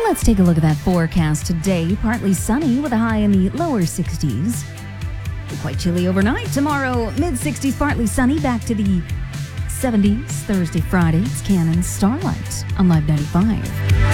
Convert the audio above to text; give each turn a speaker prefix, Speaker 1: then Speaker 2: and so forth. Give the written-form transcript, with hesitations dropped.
Speaker 1: Let's take a look at that forecast today. Partly sunny with a high in the lower 60s. Quite chilly overnight. Tomorrow, mid-60s, partly sunny, back to the 70s. Thursday, Friday, it's Cannon's Starlight on Live 95.